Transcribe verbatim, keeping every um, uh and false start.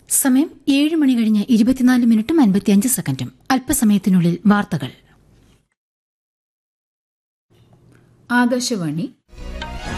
സമയം ഏഴ് മണി കഴിഞ്ഞ് ഇരുപത്തിനാല് മിനിറ്റും അൻപത്തിയഞ്ച് സെക്കൻഡും. അല്പസമയത്തിനുള്ളിൽ വാർത്തകൾ. ആകാശവാണി